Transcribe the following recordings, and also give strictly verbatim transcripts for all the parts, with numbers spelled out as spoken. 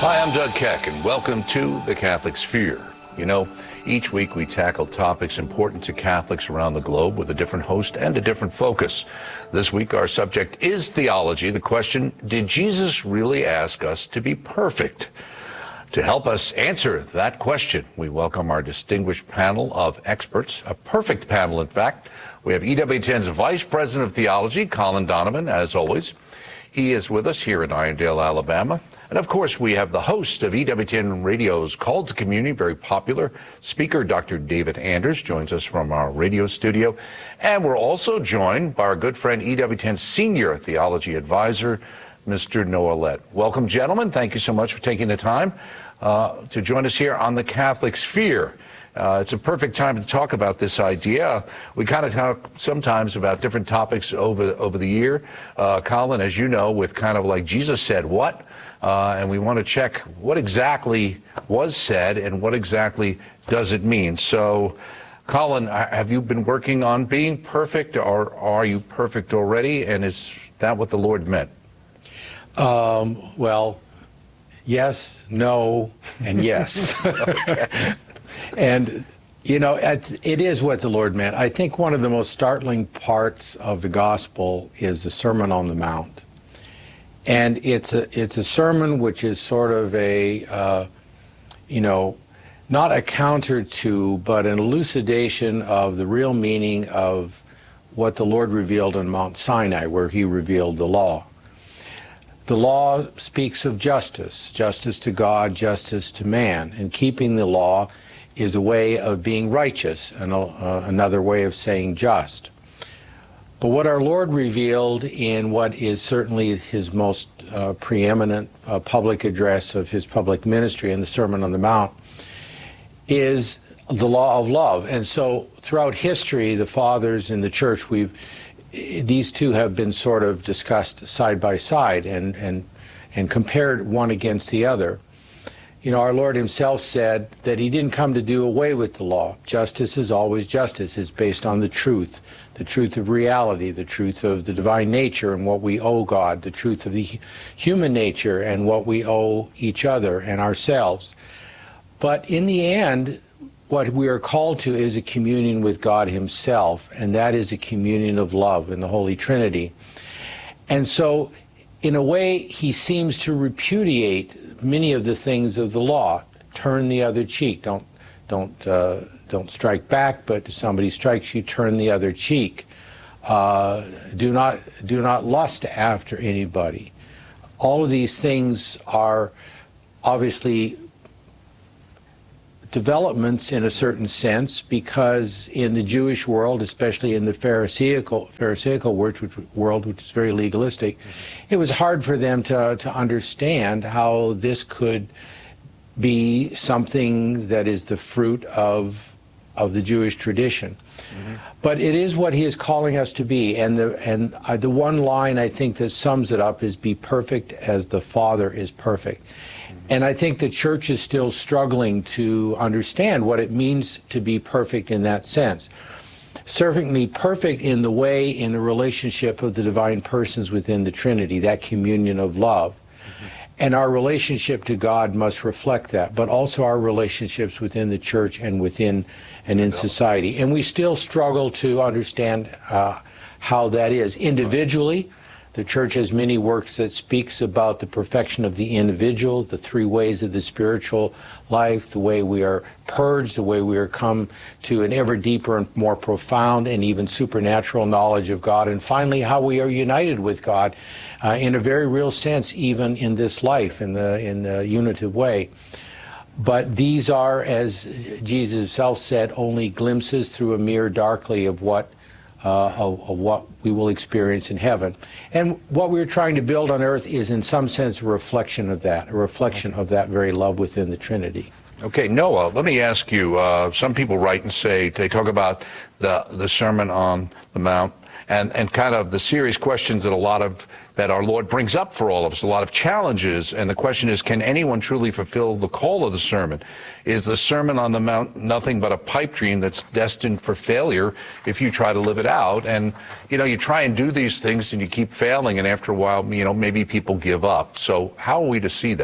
Hi, I'm Doug Keck, and welcome to The Catholic Sphere. You know, each week we tackle topics important to Catholics around the globe with a different host and a different focus. This week our subject is theology. The question, did Jesus really ask us to be perfect? To help us answer that question, we welcome our distinguished panel of experts, a perfect panel, in fact. We have E W T N's Vice President of Theology, Colin Donovan, as always. He is with us here in Irondale, Alabama. And of course, we have the host of E W T N Radio's Call to Community, very popular speaker, Doctor David Anders, joins us from our radio studio. And we're also joined by our good friend, E W T N Senior Theology Advisor, Mister Noah Lett. Welcome, gentlemen. Thank you so much for taking the time uh, to join us here on the Catholic Sphere. Uh, it's a perfect time to talk about this idea. We kind of talk sometimes about different topics over over the year. Uh, Colin, as you know, with kind of like Jesus said what? Uh, and we want to check what exactly was said and what exactly does it mean. So, Colin, have you been working on being perfect, or are you perfect already? And is that what the Lord meant? Um, well, yes, no, and yes. And, you know, it is what the Lord meant. I think one of the most startling parts of the gospel is the Sermon on the Mount. And it's a, it's a sermon which is sort of a, uh, you know, not a counter to, but an elucidation of the real meaning of what the Lord revealed on Mount Sinai, where he revealed the law. The law speaks of justice, justice to God, justice to man, and keeping the law is a way of being righteous, and uh, another way of saying just. But what our Lord revealed in what is certainly his most uh, preeminent uh, public address of his public ministry in the Sermon on the Mount is the law of love. And so throughout history, the fathers in the church, we've these two have been sort of discussed side by side and, and, and compared one against the other. You know, our Lord himself said that he didn't come to do away with the law. Justice is always justice. It's based on the truth, the truth of reality, the truth of the divine nature and what we owe God, the truth of the human nature and what we owe each other and ourselves. But in the end, what we are called to is a communion with God himself, and that is a communion of love in the Holy Trinity. And so, in a way, he seems to repudiate many of the things of the law. Turn the other cheek. Don't don't uh, don't strike back, but if somebody strikes you, turn the other cheek. Uh, do not do not lust after anybody. All of these things are obviously developments in a certain sense, because in the Jewish world, especially in the Pharisaical, Pharisaical world, which, world, which is very legalistic, it was hard for them to, to understand how this could be something that is the fruit of, of the Jewish tradition. Mm-hmm. But it is what he is calling us to be, and the, and uh, the one line I think that sums it up is, be perfect as the Father is perfect. And I think the church is still struggling to understand what it means to be perfect in that sense. Certainly perfect in the way, in the relationship of the divine persons within the Trinity, that communion of love. Mm-hmm. And our relationship to God must reflect that, but also our relationships within the church and within and in society. And we still struggle to understand uh, how that is. Individually, the church has many works that speaks about the perfection of the individual, the three ways of the spiritual life, the way we are purged, the way we are come to an ever deeper and more profound and even supernatural knowledge of God, and finally how we are united with God uh, in a very real sense, even in this life, in the, in the unitive way. But these are, as Jesus himself said, only glimpses through a mirror darkly of what Uh, of, of what we will experience in heaven. And what we're trying to build on earth is in some sense a reflection of that, a reflection of that very love within the Trinity. Okay, Noah, let me ask you, uh, some people write and say, they talk about the, the Sermon on the Mount and, and kind of the serious questions that a lot of, that our Lord brings up for all of us, a lot of challenges. And the question is, can anyone truly fulfill the call of the sermon? Is the Sermon on the Mount nothing but a pipe dream that's destined for failure if you try to live it out? And, you know, you try and do these things and you keep failing, and after a while, you know, maybe people give up. So how are we to see that?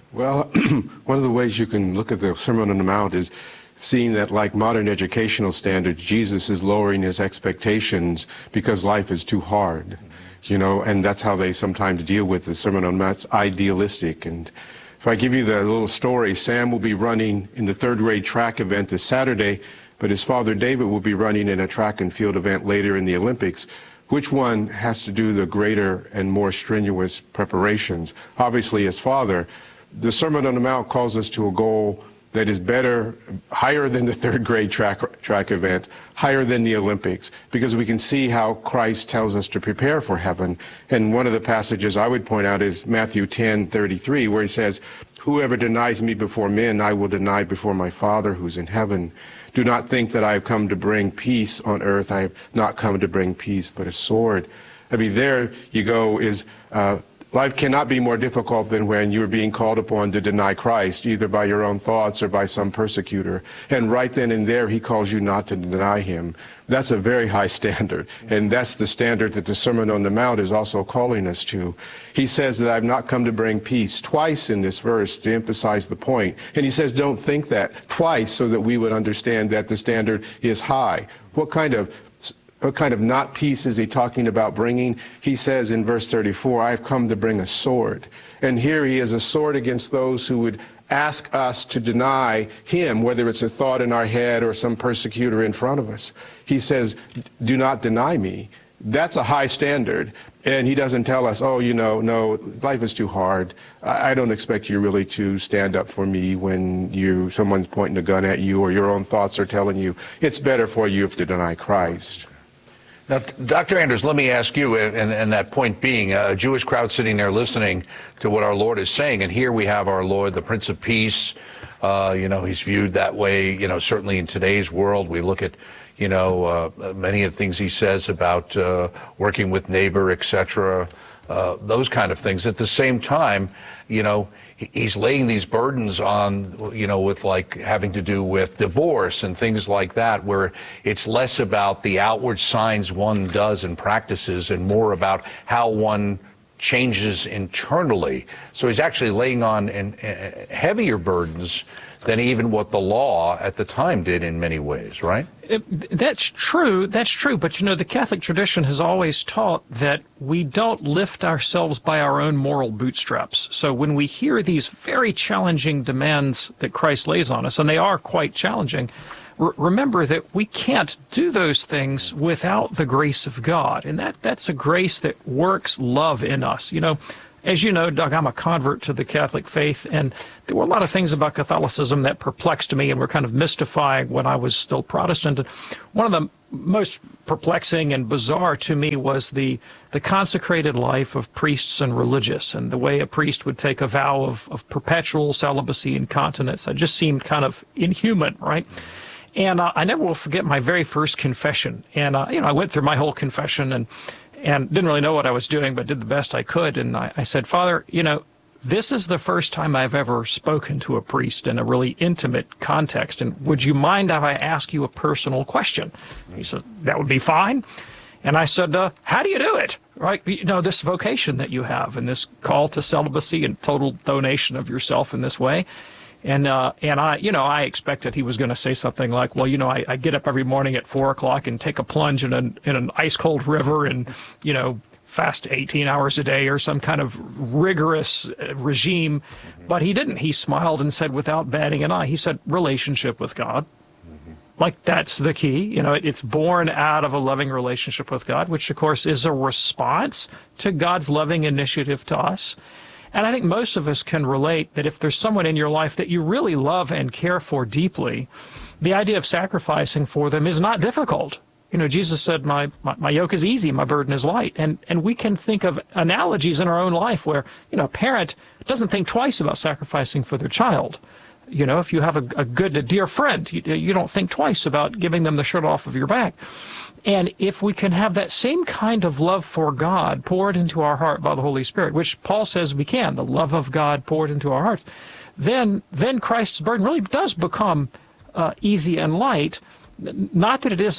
Well, one of the ways you can look at the Sermon on the Mount is seeing that, like modern educational standards, Jesus is lowering his expectations because life is too hard, you know, and that's how they sometimes deal with the Sermon on the Mount. It's idealistic. And if I give you the little story, Sam will be running in the third grade track event this Saturday, but his father David will be running in a track and field event later in the Olympics. Which one has to do the greater and more strenuous preparations? Obviously, his father. The Sermon on the Mount calls us to a goal that is better, higher than the third grade track, track event, higher than the Olympics, because we can see how Christ tells us to prepare for heaven. And one of the passages I would point out is Matthew ten thirty-three, where he says, "Whoever denies me before men, I will deny before my Father who's in heaven. Do not think that I have come to bring peace on earth. I have not come to bring peace, but a sword." I mean, there you go, is uh, life cannot be more difficult than when you're being called upon to deny Christ, either by your own thoughts or by some persecutor. And right then and there, he calls you not to deny him. That's a very high standard. And that's the standard that the Sermon on the Mount is also calling us to. He says that I've not come to bring peace twice in this verse to emphasize the point. And he says, don't think that twice, so that we would understand that the standard is high. What kind of What kind of not peace is he talking about bringing? He says in verse thirty-four, "I have come to bring a sword." And here he is, a sword against those who would ask us to deny him, whether it's a thought in our head or some persecutor in front of us. He says, do not deny me. That's a high standard. And he doesn't tell us, oh, you know, no, life is too hard. I don't expect you really to stand up for me when you someone's pointing a gun at you or your own thoughts are telling you it's better for you to deny Christ. Now, Doctor Anders, let me ask you, and, and that point being, a Jewish crowd sitting there listening to what our Lord is saying, and here we have our Lord, the Prince of Peace. Uh, you know, he's viewed that way, you know, certainly in today's world. We look at, you know, uh, many of the things he says about uh, working with neighbor, et cetera, uh, those kind of things. At the same time, you know, he's laying these burdens on, you know, with like having to do with divorce and things like that, where it's less about the outward signs one does and practices and more about how one changes internally. So he's actually laying on in, uh, heavier burdens than even what the law at the time did in many ways, right? It, that's true. That's true. But, you know, the Catholic tradition has always taught that we don't lift ourselves by our own moral bootstraps. So when we hear these very challenging demands that Christ lays on us, and they are quite challenging, r- remember that we can't do those things without the grace of God. And that that's a grace that works love in us. You know, as you know, Doug, I'm a convert to the Catholic faith, and there were a lot of things about Catholicism that perplexed me and were kind of mystifying when I was still Protestant. And one of the most perplexing and bizarre to me was the the consecrated life of priests and religious, and the way a priest would take a vow of, of perpetual celibacy and continence. It just seemed kind of inhuman, right? And uh, I never will forget my very first confession. And, uh, you know, I went through my whole confession and and didn't really know what I was doing, but did the best I could. And I, I said, Father, you know, this is the first time I've ever spoken to a priest in a really intimate context. And would you mind if I ask you a personal question? He said, that would be fine. And I said, uh, how do you do it? Right? You know, this vocation that you have and this call to celibacy and total donation of yourself in this way. And uh, and I, you know, I expected he was going to say something like, well, you know, I, I get up every morning at four o'clock and take a plunge in an in an ice cold river and, you know, fast eighteen hours a day or some kind of rigorous regime. Mm-hmm. But he didn't. He smiled and said, without batting an eye, he said, relationship with God. Mm-hmm. Like, that's the key. You know, it, it's born out of a loving relationship with God, which, of course, is a response to God's loving initiative to us. And I think most of us can relate that if there's someone in your life that you really love and care for deeply, the idea of sacrificing for them is not difficult. You know, Jesus said, my, my, my yoke is easy, my burden is light. And, and we can think of analogies in our own life where, you know, a parent doesn't think twice about sacrificing for their child. You know, if you have a, a good, a dear friend, you, you don't think twice about giving them the shirt off of your back. And if we can have that same kind of love for God poured into our heart by the Holy Spirit, which Paul says we can, the love of God poured into our hearts, then then Christ's burden really does become uh, easy and light. Not that it isn't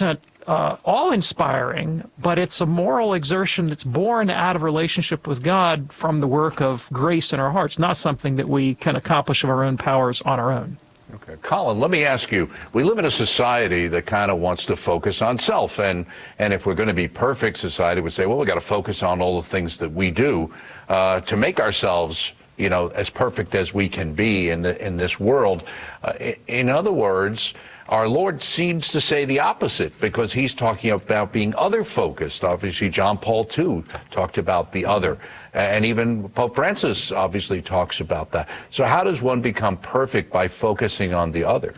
uh, awe-inspiring, but it's a moral exertion that's born out of relationship with God from the work of grace in our hearts, not something that we can accomplish of our own powers on our own. Okay. Colin, let me ask you, we live in a society that kind of wants to focus on self, and, and if we're going to be perfect, society would say, well, we've got to focus on all the things that we do uh, to make ourselves, you know, as perfect as we can be in, the, in this world. Uh, in other words, our Lord seems to say the opposite, because he's talking about being other-focused. Obviously, John Paul the Second talked about the other, and even Pope Francis obviously talks about that. So how does one become perfect by focusing on the other?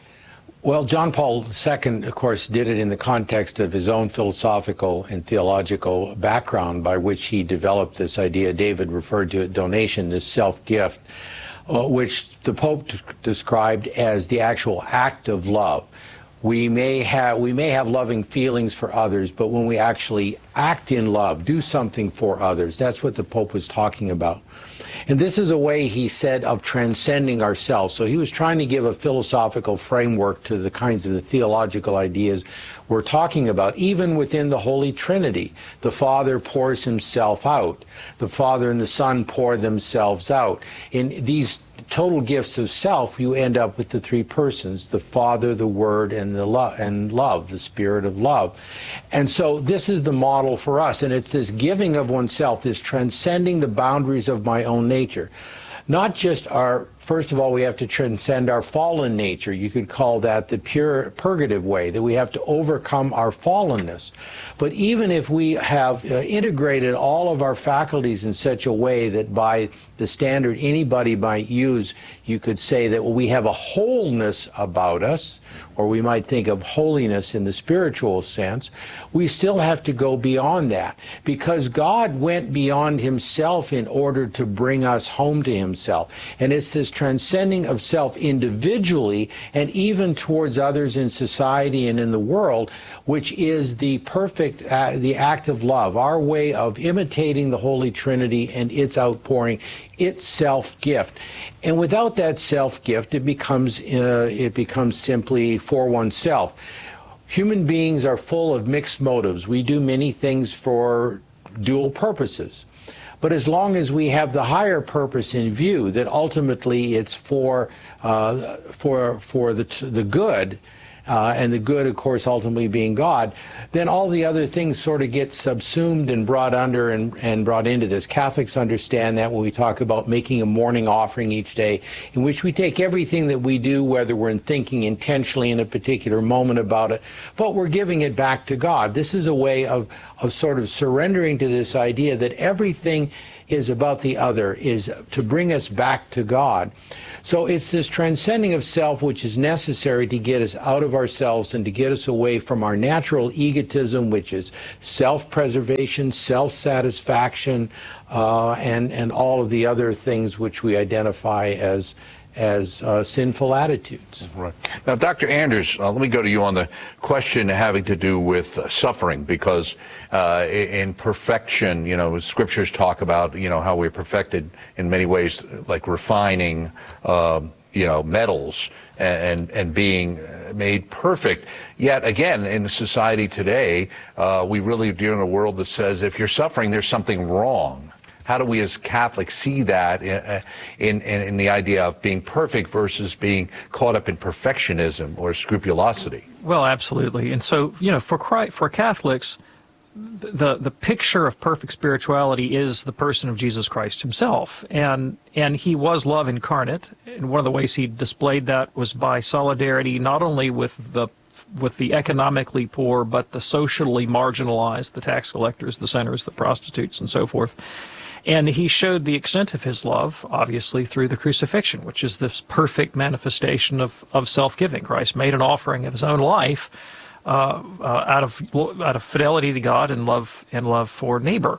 Well, John Paul the Second, of course, did it in the context of his own philosophical and theological background, by which he developed this idea. David referred to it, donation, this self-gift, Uh, which the Pope described as the actual act of love. We may have we may have loving feelings for others, but when we actually act in love, do something for others, that's what the Pope was talking about. And this is a way, he said, of transcending ourselves. So he was trying to give a philosophical framework to the kinds of the theological ideas we're talking about. Even within the Holy Trinity, the Father pours himself out. The Father and the Son pour themselves out. In these total gifts of self, you end up with the three persons, the Father, the Word, and the lo- and love, the Spirit of love. And so this is the model for us, and it's this giving of oneself, this transcending the boundaries of my own nature. Not just our, first of all, we have to transcend our fallen nature. You could call that the pure purgative way, that we have to overcome our fallenness. But even if we have uh, integrated all of our faculties in such a way that by the standard anybody might use, you could say that well, we have a wholeness about us, or we might think of holiness in the spiritual sense, we still have to go beyond that, because God went beyond himself in order to bring us home to himself. And it's this transcending of self individually and even towards others in society and in the world, which is the perfect, uh, the act of love, our way of imitating the Holy Trinity and its outpouring, its self-gift. And without that self-gift, it becomes, uh, it becomes simply for oneself. Human beings are full of mixed motives. We do many things for dual purposes. But as long as we have the higher purpose in view, that ultimately it's for uh, for for the the good, uh, and the good, of course, ultimately being God, then all the other things sort of get subsumed and brought under and, and brought into this. Catholics understand that when we talk about making a morning offering each day, in which we take everything that we do, whether we're thinking intentionally in a particular moment about it, but we're giving it back to God. This is a way of, of sort of surrendering to this idea that everything is about the other, is to bring us back to God. So it's this transcending of self which is necessary to get us out of ourselves and to get us away from our natural egotism, which is self-preservation, self-satisfaction, uh, and, and all of the other things which we identify as as uh, sinful attitudes. Right. Now, Doctor Anders, uh, let me go to you on the question having to do with uh, suffering, because uh, in perfection, you know, scriptures talk about, you know, how we're perfected in many ways, like refining, uh, you know, metals and, and being made perfect. Yet again, in society today, uh, we really deal in a world that says if you're suffering, there's something wrong. How do we as Catholics see that in, in, in the idea of being perfect versus being caught up in perfectionism or scrupulosity? Well, absolutely. And so, you know, for Christ, for Catholics, the the picture of perfect spirituality is the person of Jesus Christ himself. And and he was love incarnate. And one of the ways he displayed that was by solidarity not only with the with the economically poor, but the socially marginalized, the tax collectors, the sinners, the prostitutes, and so forth. And he showed the extent of his love, obviously, through the crucifixion, which is this perfect manifestation of, of self-giving. Christ made an offering of his own life uh, uh, out of out of fidelity to God and love and love for neighbor.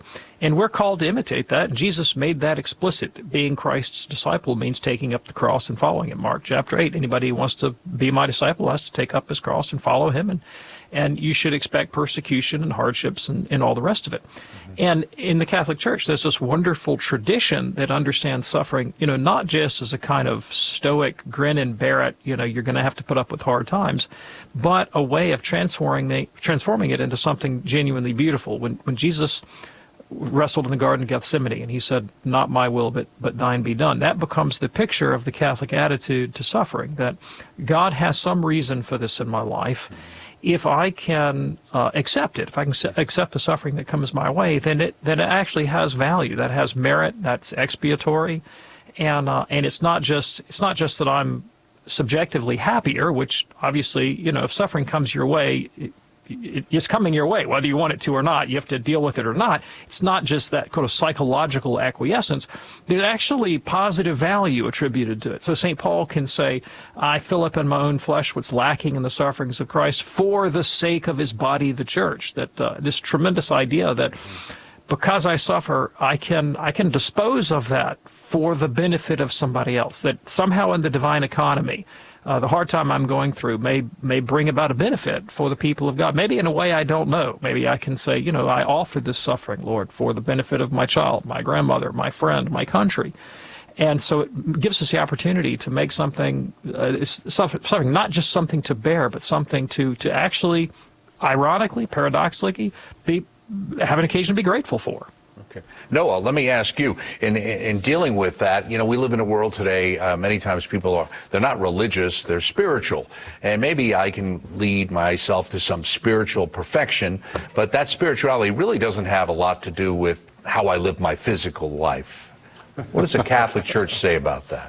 And we're called to imitate that. And Jesus made that explicit. Being Christ's disciple means taking up the cross and following him. Mark chapter eight. Anybody who wants to be my disciple has to take up his cross and follow him. And and you should expect persecution and hardships and, and all the rest of it. Mm-hmm. And in the Catholic Church, there's this wonderful tradition that understands suffering, you know, not just as a kind of stoic grin and bear it, you know, you're going to have to put up with hard times, but a way of transforming transforming it into something genuinely beautiful. When when Jesus wrestled in the Garden of Gethsemane and he said, not my will, but, but thine be done, that becomes the picture of the Catholic attitude to suffering, that God has some reason for this in my life. If I can uh, accept it, if I can accept the suffering that comes my way, then it then it actually has value. That has merit. That's expiatory, and uh, and it's not just it's not just that I'm subjectively happier, which obviously, you know, if suffering comes your way, it, it, it's coming your way, whether you want it to or not. You have to deal with it or not. It's not just that kind of psychological acquiescence. There's actually positive value attributed to it. So Saint Paul can say, I fill up in my own flesh what's lacking in the sufferings of Christ for the sake of his body, the church. That uh, this tremendous idea that because I suffer, I can I can dispose of that for the benefit of somebody else. That somehow in the divine economy, Uh, the hard time I'm going through may may bring about a benefit for the people of God. Maybe in a way I don't know. Maybe I can say, you know, I offer this suffering, Lord, for the benefit of my child, my grandmother, my friend, my country. And so it gives us the opportunity to make something, uh, suffering, not just something to bear, but something to, to actually, ironically, paradoxically, be, have an occasion to be grateful for. Okay. Noah, let me ask you, in, in dealing with that, you know, we live in a world today, uh, many times people are, they're not religious, they're spiritual. And maybe I can lead myself to some spiritual perfection, but that spirituality really doesn't have a lot to do with how I live my physical life. What does the Catholic Church say about that?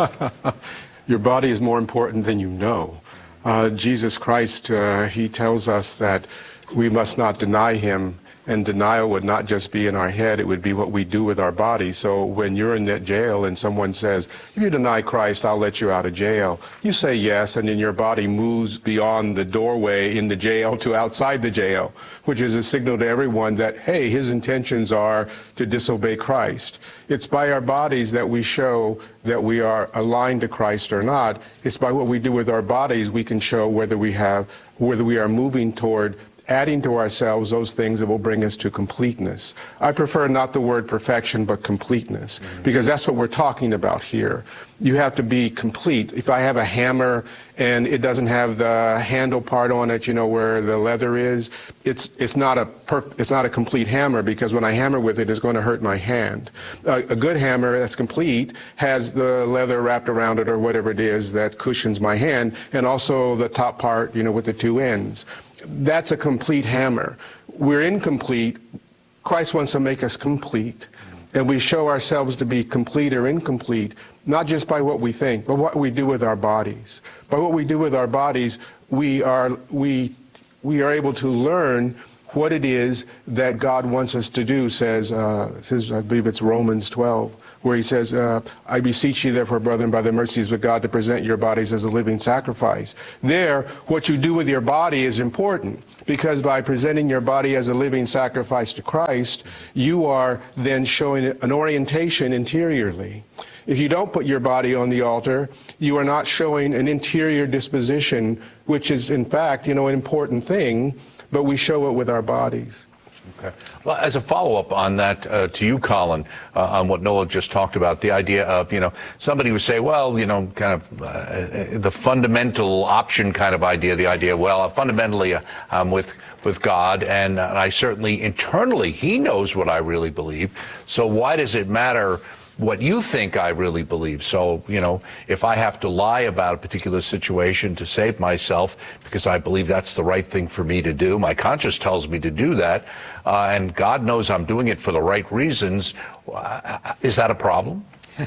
Your body is more important than you know. Uh, Jesus Christ, uh, he tells us that we must not deny him. And denial would not just be in our head, it would be what we do with our body. So when you're in that jail and someone says, if you deny Christ, I'll let you out of jail, you say yes, and then your body moves beyond the doorway in the jail to outside the jail, which is a signal to everyone that, hey, his intentions are to disobey Christ. It's by our bodies that we show that we are aligned to Christ or not. It's by what we do with our bodies we can show whether we have, whether we are moving toward adding to ourselves those things that will bring us to completeness. I prefer not the word perfection, but completeness, because that's what we're talking about here. You have to be complete. If I have a hammer and it doesn't have the handle part on it, you know, where the leather is, it's it's not a perf it's not a complete hammer, because when I hammer with it, it's going to hurt my hand. Uh, a good hammer that's complete has the leather wrapped around it or whatever it is that cushions my hand, and also the top part, you know, with the two ends. That's a complete hammer. We're incomplete. Christ wants to make us complete. And we show ourselves to be complete or incomplete, not just by what we think, but what we do with our bodies. By what we do with our bodies, we are, we, we are able to learn what it is that God wants us to do, says, uh, says I believe it's Romans twelve. Where he says, uh, I beseech you therefore, brethren, by the mercies of God, to present your bodies as a living sacrifice. There, what you do with your body is important, because by presenting your body as a living sacrifice to Christ, you are then showing an orientation interiorly. If you don't put your body on the altar, you are not showing an interior disposition, which is, in fact, you know, an important thing, but we show it with our bodies. Okay. Well, as a follow-up on that, uh, to you, Colin, uh, on what Noah just talked about, the idea of, you know, somebody would say, well, you know, kind of uh, the fundamental option kind of idea, the idea, well, fundamentally, uh, I'm with, with God, and, uh, I certainly internally, he knows what I really believe, so why does it matter what you think I really believe? So, you know, if I have to lie about a particular situation to save myself because I believe that's the right thing for me to do, my conscience tells me to do that, uh, and God knows I'm doing it for the right reasons, uh, is that a problem?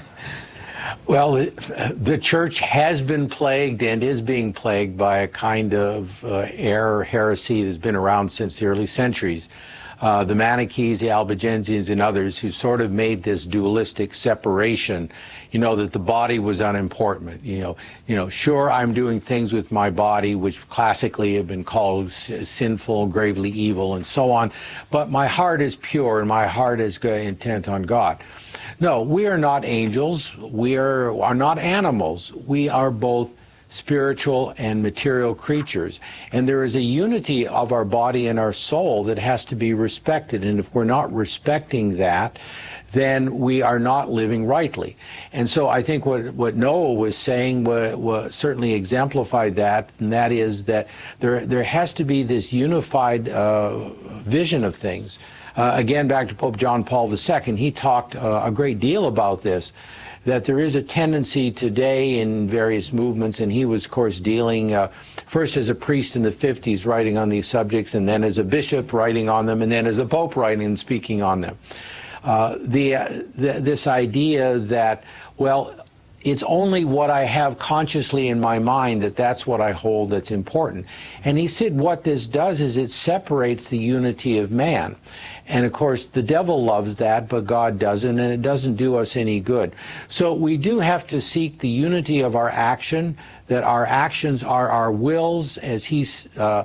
Well, the church has been plagued and is being plagued by a kind of uh, error, heresy that's been around since the early centuries. uh, the Manichees, the Albigensians, and others who sort of made this dualistic separation, you know, that the body was unimportant. You know, you know, sure, I'm doing things with my body which classically have been called sinful, gravely evil, and so on, but my heart is pure and my heart is intent on God. No, we are not angels. We are, are not animals. We are both spiritual and material creatures. And there is a unity of our body and our soul that has to be respected. And if we're not respecting that, then we are not living rightly. And so I think what, what Noah was saying was, was certainly exemplified that, and that is that there, there has to be this unified uh, vision of things. Uh, again, back to Pope John Paul the Second, he talked uh, a great deal about this, that there is a tendency today in various movements, and he was, of course, dealing uh, first as a priest in the fifties writing on these subjects, and then as a bishop writing on them, and then as a pope writing and speaking on them. Uh, the, uh, the this idea that, well, it's only what I have consciously in my mind that that's what I hold that's important. And he said what this does is it separates the unity of man. And of course, the devil loves that, but God doesn't, and it doesn't do us any good. So we do have to seek the unity of our action, that our actions are our wills, as he, uh,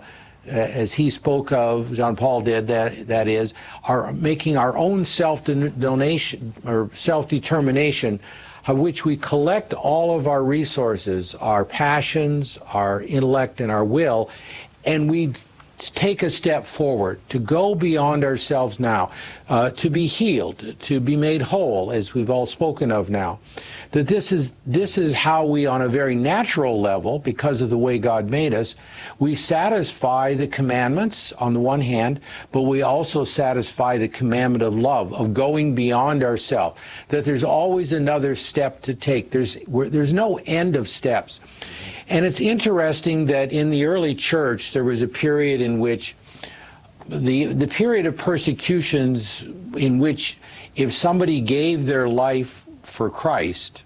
as he spoke of, John Paul did, that, that is, are making our own self-donation or self-determination, of which we collect all of our resources, our passions, our intellect, and our will, and we take a step forward, to go beyond ourselves now, uh, to be healed, to be made whole, as we've all spoken of now. That this is, this is how we, on a very natural level, because of the way God made us, we satisfy the commandments on the one hand, but we also satisfy the commandment of love, of going beyond ourselves. That there's always another step to take. There's, there's no end of steps. And it's interesting that in the early church, there was a period in which the, the period of persecutions in which if somebody gave their life for Christ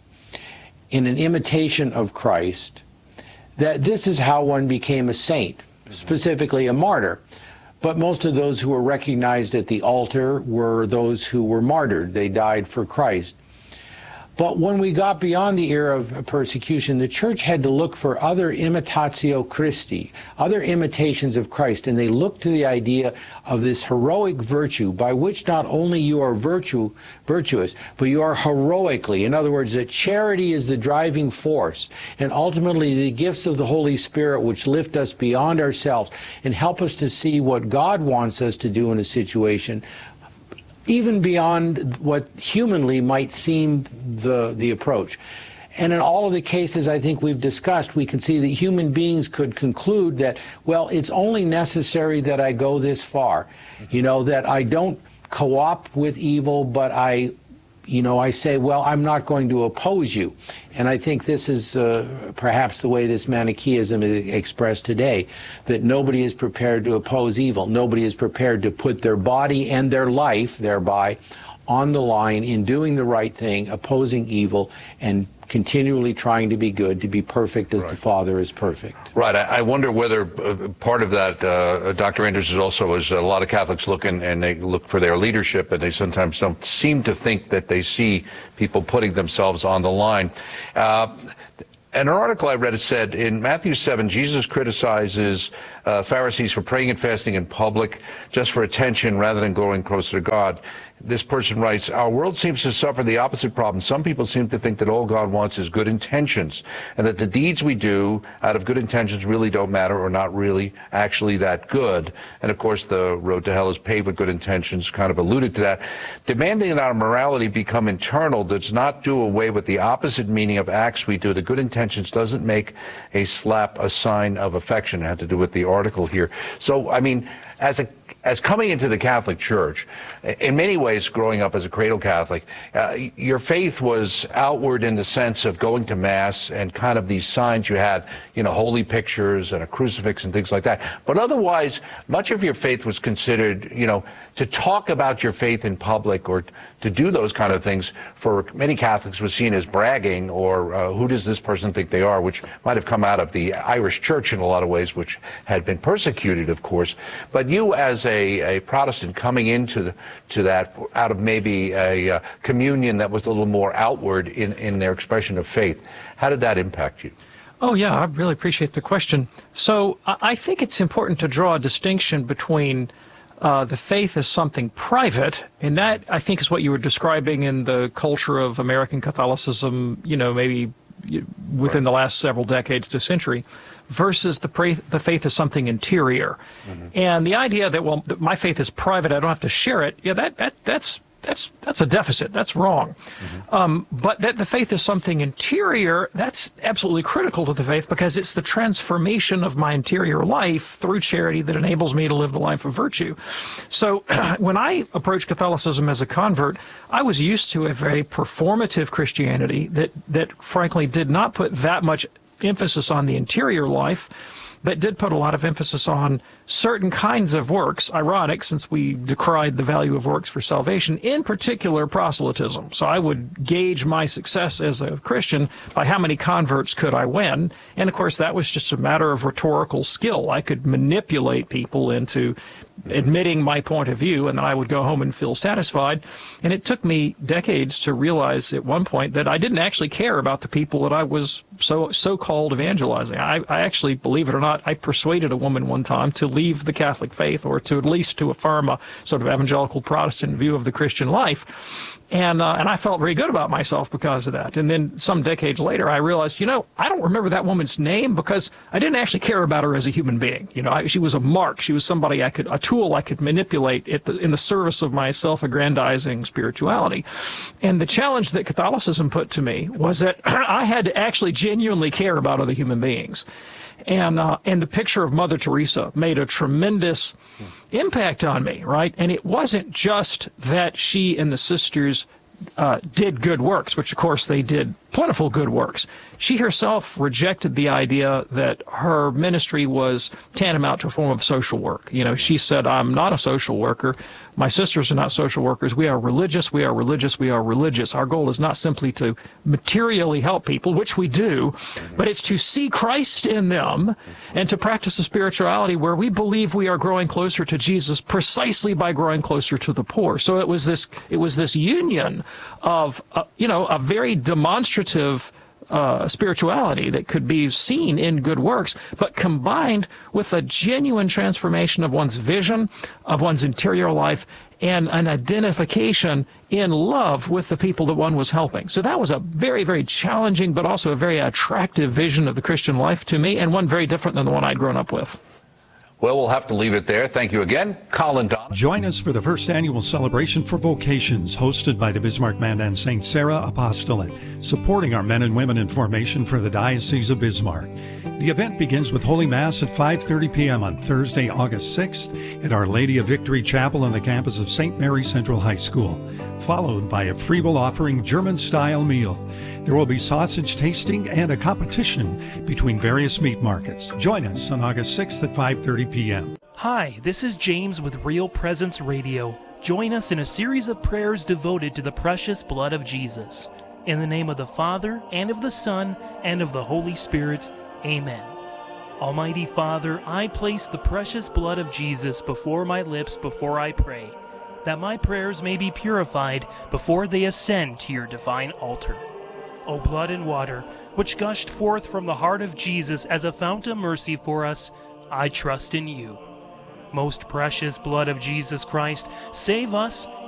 in an imitation of Christ, that this is how one became a saint, specifically a martyr. But most of those who were recognized at the altar were those who were martyred. They died for Christ. But when we got beyond the era of persecution, the church had to look for other imitatio Christi, other imitations of Christ, and they looked to the idea of this heroic virtue by which not only you are virtue, virtuous, but you are heroically. In other words, that charity is the driving force, and ultimately the gifts of the Holy Spirit which lift us beyond ourselves and help us to see what God wants us to do in a situation, even beyond what humanly might seem the, the approach. And in all of the cases I think we've discussed, we can see that human beings could conclude that, well, it's only necessary that I go this far. You know, that I don't co-opt with evil, but I, you know, I say, well, I'm not going to oppose you. And I think this is uh, perhaps the way this Manichaeism is expressed today, that nobody is prepared to oppose evil. Nobody is prepared to put their body and their life thereby on the line in doing the right thing, opposing evil, and continually trying to be good, to be perfect as right. the Father is perfect. Right. I, I wonder whether uh, part of that, uh, Doctor Anders, is also as a lot of Catholics look and, and they look for their leadership, and they sometimes don't seem to think that they see people putting themselves on the line. Uh, An article I read said in Matthew seven, Jesus criticizes uh, Pharisees for praying and fasting in public just for attention rather than growing closer to God. This person writes, our world seems to suffer the opposite problem. Some people seem to think that all God wants is good intentions, and that the deeds we do out of good intentions really don't matter or not really actually that good. And of course, the road to hell is paved with good intentions, kind of alluded to that. Demanding that our morality become internal does not do away with the opposite meaning of acts we do. The good intentions doesn't make a slap a sign of affection. It had to do with the article here. So, I mean, as a As coming into the Catholic Church, in many ways growing up as a cradle Catholic, uh, your faith was outward in the sense of going to Mass and kind of these signs you had, you know, holy pictures and a crucifix and things like that. But otherwise, much of your faith was considered, you know, to talk about your faith in public or to do those kind of things for many Catholics was seen as bragging, or uh, who does this person think they are, which might have come out of the Irish Church in a lot of ways, which had been persecuted, of course. But but you as a, a Protestant coming into the, to that out of maybe a uh, communion that was a little more outward in, in their expression of faith, how did that impact you? Oh, yeah, I really appreciate the question. So I I think it's important to draw a distinction between uh, the faith as something private, and that, I think, is what you were describing in the culture of American Catholicism, you know, maybe within the last several decades to century, versus the, pra- the faith as something interior. Mm-hmm. And the idea that, well, that my faith is private, I don't have to share it, yeah, that, that that's that's that's a deficit. That's wrong. Mm-hmm. Um, but that the faith is something interior, that's absolutely critical to the faith, because it's the transformation of my interior life through charity that enables me to live the life of virtue. So when I approached Catholicism as a convert, I was used to a very performative Christianity that, that frankly did not put that much emphasis on the interior life, but did put a lot of emphasis on certain kinds of works. Ironic, since we decried the value of works for salvation, in particular proselytism. So I would gauge my success as a Christian by how many converts could I win. And of course, that was just a matter of rhetorical skill. I could manipulate people into admitting my point of view, and then I would go home and feel satisfied. And it took me decades to realize at one point that I didn't actually care about the people that I was so so-called evangelizing. I, I actually, believe it or not, I persuaded a woman one time to leave the Catholic faith, or to at least to affirm a sort of evangelical Protestant view of the Christian life. And uh, and I felt very good about myself because of that. And then some decades later, I realized, you know, I don't remember that woman's name because I didn't actually care about her as a human being. You know, I, she was a mark. She was somebody I could, a tool I could manipulate at the, in the service of my self-aggrandizing spirituality. And the challenge that Catholicism put to me was that I had to actually genuinely care about other human beings. And uh, and the picture of Mother Teresa made a tremendous impact on me, right? And it wasn't just that she and the sisters uh, did good works, which of course they did plentiful good works. She herself rejected the idea that her ministry was tantamount to a form of social work. You know, she said, I'm not a social worker. My sisters are not social workers. We are religious, we are religious, we are religious. Our goal is not simply to materially help people, which we do, but it's to see Christ in them and to practice a spirituality where we believe we are growing closer to Jesus precisely by growing closer to the poor. So it was this, it was this union of, uh, you know, a very demonstrative Uh, spirituality that could be seen in good works, but combined with a genuine transformation of one's vision, of one's interior life, and an identification in love with the people that one was helping. So that was a very, very challenging, but also a very attractive vision of the Christian life to me, and one very different than the one I'd grown up with. Well, we'll have to leave it there. Thank you again, Colin Donovan. Join us for the first annual celebration for vocations, hosted by the Bismarck-Mandan Saint Sarah Apostolate, supporting our men and women in formation for the Diocese of Bismarck. The event begins with Holy Mass at five thirty p.m. on Thursday, August sixth at Our Lady of Victory Chapel on the campus of Saint Mary Central High School, followed by a free will offering German-style meal. There will be sausage tasting and a competition between various meat markets. Join us on August sixth at five thirty p.m. Hi, this is James with Real Presence Radio. Join us in a series of prayers devoted to the precious blood of Jesus. In the name of the Father, and of the Son, and of the Holy Spirit, Amen. Almighty Father, I place the precious blood of Jesus before my lips before I pray, that my prayers may be purified before they ascend to your divine altar. O blood and water, which gushed forth from the heart of Jesus as a fount of mercy for us, I trust in you. Most precious blood of Jesus Christ, save us